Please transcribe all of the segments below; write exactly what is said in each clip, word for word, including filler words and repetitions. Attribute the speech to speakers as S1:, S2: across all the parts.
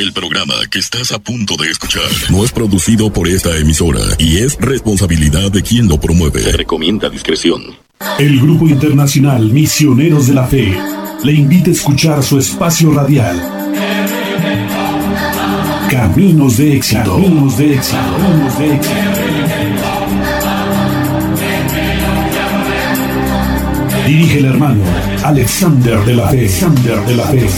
S1: El programa que estás a punto de escuchar no es producido por esta emisora y es responsabilidad de quien lo promueve. Se recomienda discreción.
S2: El Grupo Internacional Misioneros de la Fe le invita a escuchar su espacio radial. Caminos de éxito. Caminos de éxito. Caminos de éxito. Dirige el hermano Alexander de la Fe. Alexander de la Fe.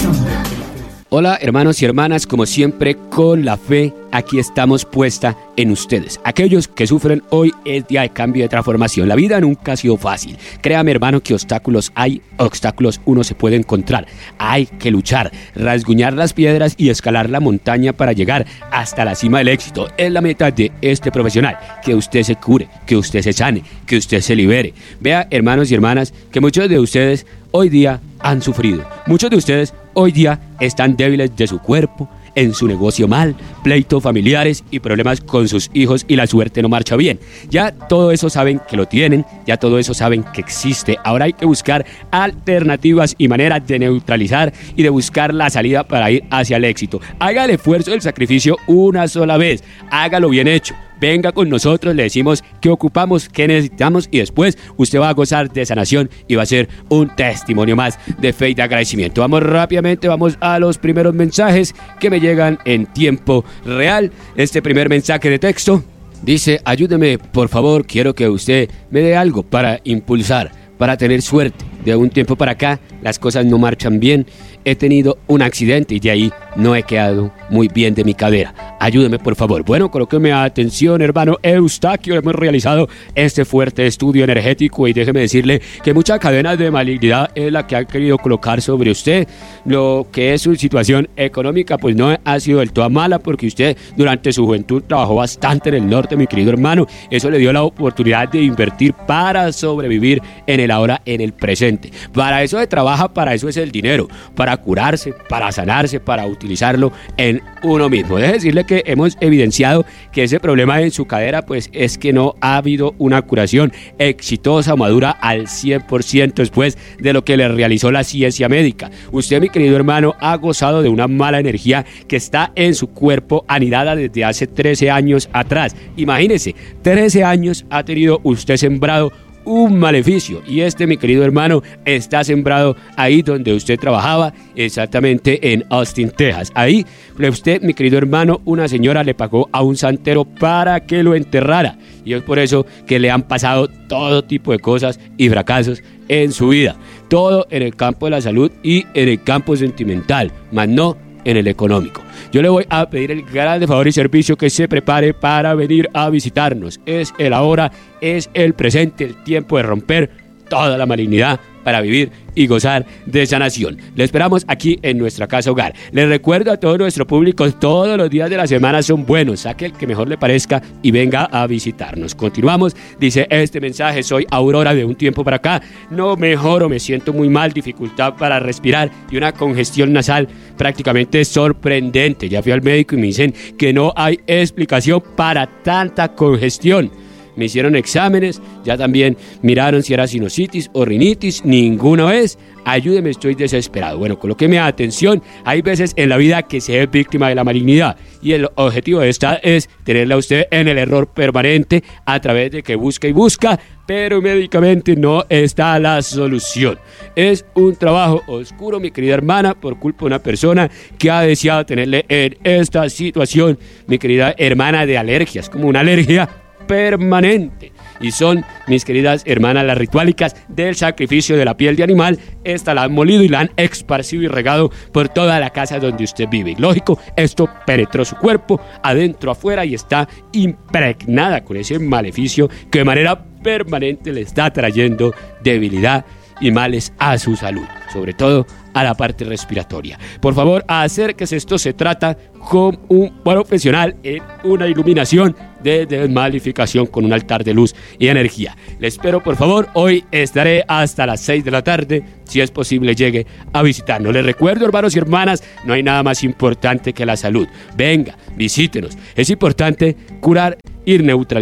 S3: Hola hermanos y hermanas, como siempre con la fe aquí estamos puesta en ustedes. Aquellos que sufren, hoy es día de cambio, de transformación. La vida nunca ha sido fácil. Créame hermano que obstáculos hay, obstáculos uno se puede encontrar. Hay que luchar, rasguñar las piedras y escalar la montaña para llegar hasta la cima del éxito. Es la meta de este profesional, que usted se cure, que usted se sane, que usted se libere. Vea hermanos y hermanas que muchos de ustedes hoy día han sufrido. Muchos de ustedes hoy día están débiles de su cuerpo, en su negocio mal, pleitos familiares y problemas con sus hijos y la suerte no marcha bien. Ya todo eso saben que lo tienen, ya todo eso saben que existe. Ahora hay que buscar alternativas y maneras de neutralizar y de buscar la salida para ir hacia el éxito. Haga el esfuerzo del sacrificio una sola vez, hágalo bien hecho. Venga con nosotros, le decimos qué ocupamos, qué necesitamos y después usted va a gozar de sanación y va a ser un testimonio más de fe y de agradecimiento. Vamos rápidamente, vamos a los primeros mensajes que me llegan en tiempo real. Este primer mensaje de texto dice: ayúdeme por favor, quiero que usted me dé algo para impulsar, para tener suerte. De un tiempo para acá las cosas no marchan bien. He tenido un accidente y de ahí no he quedado muy bien de mi cadera. Ayúdeme por favor. Bueno, colóqueme atención hermano Eustaquio. Hemos realizado este fuerte estudio energético y déjeme decirle que mucha cadena de malignidad es la que ha querido colocar sobre usted. Lo que es su situación económica pues no ha sido del todo mala, porque usted durante su juventud trabajó bastante en el norte, mi querido hermano. Eso le dio la oportunidad de invertir para sobrevivir en el ahora, en el presente. Para eso se trabaja, para eso es el dinero, para curarse, para sanarse, para utilizarlo en uno mismo. Déjeme decirle que hemos evidenciado que ese problema en su cadera pues es que no ha habido una curación exitosa o madura al cien por ciento después de lo que le realizó la ciencia médica. Usted, mi querido hermano, ha gozado de una mala energía que está en su cuerpo anidada desde hace trece años atrás. Imagínese, trece años ha tenido usted sembrado un maleficio, y este, mi querido hermano, está sembrado ahí donde usted trabajaba, exactamente en Austin, Texas. Ahí usted, mi querido hermano, una señora le pagó a un santero para que lo enterrara, y es por eso que le han pasado todo tipo de cosas y fracasos en su vida, todo en el campo de la salud y en el campo sentimental, más no en el económico. Yo le voy a pedir el grande favor y servicio que se prepare para venir a visitarnos. Es el ahora, es el presente, el tiempo de romper toda la malignidad para vivir y gozar de sanación. Le esperamos aquí en nuestra casa hogar. Les recuerdo a todo nuestro público, todos los días de la semana son buenos. Saque el que mejor le parezca y venga a visitarnos. Continuamos. Dice este mensaje: soy Aurora, de un tiempo para acá no mejoro, me siento muy mal, dificultad para respirar y una congestión nasal prácticamente sorprendente. Ya fui al médico y me dicen que no hay explicación para tanta congestión. Me hicieron exámenes, ya también miraron si era sinusitis o rinitis, ninguna vez. Ayúdeme, estoy desesperado. Bueno, colóqueme atención. Hay veces en la vida que se es víctima de la malignidad y el objetivo de esta es tenerla a usted en el error permanente a través de que busca y busca, pero médicamente no está la solución. Es un trabajo oscuro, mi querida hermana, por culpa de una persona que ha deseado tenerle en esta situación, mi querida hermana, de alergias, como una alergia permanente. Y son, mis queridas hermanas, las rituálicas del sacrificio de la piel de animal. Esta la han molido y la han esparcido y regado por toda la casa donde usted vive. Y lógico, esto penetró su cuerpo adentro, afuera, y está impregnada con ese maleficio que de manera permanente le está trayendo debilidad y males a su salud, sobre todo a la parte respiratoria. Por favor, acérquese, esto se trata con un profesional en una iluminación de desmalificación con un altar de luz y energía. Le espero, por favor, hoy estaré hasta las seis de la tarde, si es posible llegue a visitarnos. Les recuerdo, hermanos y hermanas, no hay nada más importante que la salud. Venga, visítenos. Es importante curar y neutralizar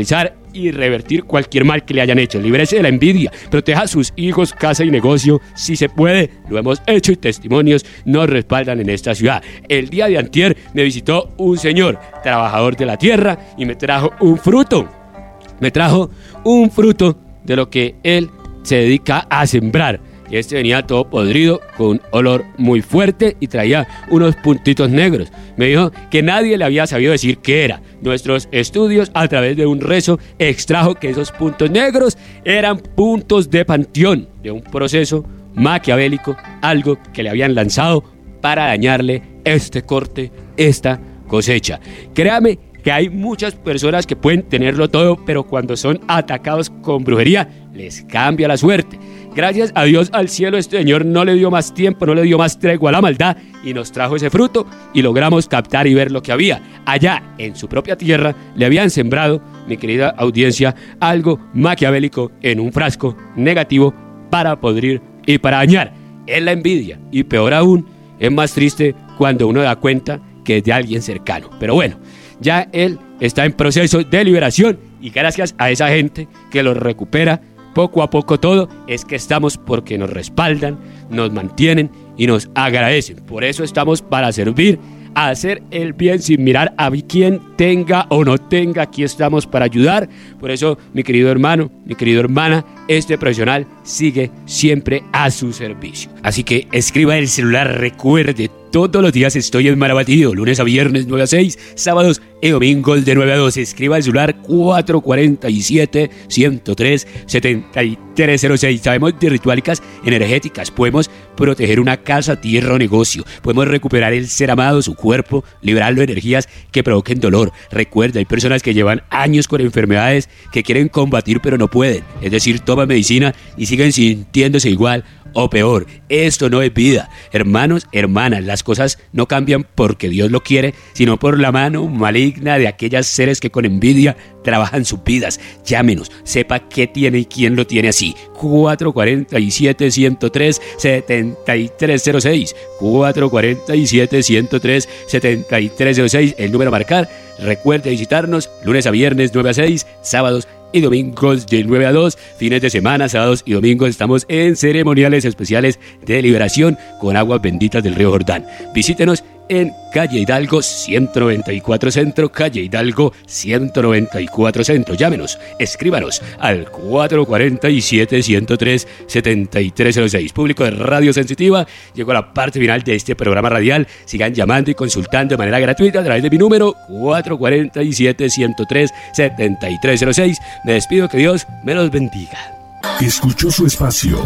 S3: y revertir cualquier mal que le hayan hecho. Líbrese de la envidia, proteja a sus hijos, casa y negocio si se puede. Lo hemos hecho y testimonios nos respaldan en esta ciudad. El día de antier me visitó un señor, trabajador de la tierra, y me trajo un fruto. Me trajo un fruto de lo que él se dedica a sembrar. Y este venía todo podrido, con un olor muy fuerte y traía unos puntitos negros. Me dijo que nadie le había sabido decir qué era. Nuestros estudios, a través de un rezo, extrajo que esos puntos negros eran puntos de panteón, de un proceso maquiavélico, algo que le habían lanzado para dañarle este corte, esta cosecha. Créame que hay muchas personas que pueden tenerlo todo, pero cuando son atacados con brujería, les cambia la suerte. Gracias a Dios al cielo, este señor no le dio más tiempo, no le dio más tregua a la maldad y nos trajo ese fruto y logramos captar y ver lo que había. Allá, en su propia tierra, le habían sembrado, mi querida audiencia, algo maquiavélico en un frasco negativo para podrir y para dañar. Es la envidia y peor aún, es más triste cuando uno da cuenta que es de alguien cercano. Pero bueno, ya él está en proceso de liberación y gracias a esa gente que lo recupera poco a poco todo, es que estamos porque nos respaldan, nos mantienen y nos agradecen. Por eso estamos para servir, a hacer el bien sin mirar a quién tenga o no tenga. Aquí estamos para ayudar. Por eso, mi querido hermano, mi querida hermana, este profesional sigue siempre a su servicio. Así que escriba el celular, recuerde, todos los días estoy en Marabatido, lunes a viernes nueve a seis, sábados y domingos de nueve a doce. Escriba el celular cuatro cuatro siete, uno cero tres, siete tres cero seis. Sabemos de rituálicas energéticas, podemos proteger una casa, tierra o negocio, podemos recuperar el ser amado, su cuerpo, liberarlo de energías que provoquen dolor. Recuerda, hay personas que llevan años con enfermedades que quieren combatir pero no pueden, es decir, toman medicina y siguen sintiéndose igual o peor. Esto no es vida. Hermanos, hermanas, las cosas no cambian porque Dios lo quiere, sino por la mano maligna de aquellos seres que con envidia trabajan sus vidas. Llámenos, sepa qué tiene y quién lo tiene así. cuatro cuatro siete, uno cero tres, siete tres cero seis, cuatro cuatro siete, uno cero tres, siete tres cero seis, el número a marcar. Recuerde visitarnos lunes a viernes nueve a seis, sábados y domingos de nueve a dos, fines de semana, sábados y domingos estamos en ceremoniales especiales de liberación con aguas benditas del río Jordán. Visítenos en calle Hidalgo ciento noventa y cuatro Centro, calle Hidalgo ciento noventa y cuatro Centro. Llámenos, escríbanos al cuatro cuatro siete, uno cero tres, siete tres cero seis. Público de Radio Sensitiva, llegó a la parte final de este programa radial. Sigan llamando y consultando de manera gratuita a través de mi número cuatro cuatro siete, uno cero tres, siete tres cero seis. Me despido, que Dios me los bendiga.
S2: Escuchó su espacio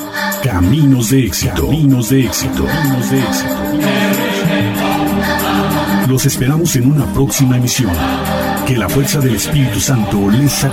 S2: Caminos de Éxito. Caminos de Éxito. Caminos de Éxito. Los esperamos en una próxima emisión. Que la fuerza del Espíritu Santo les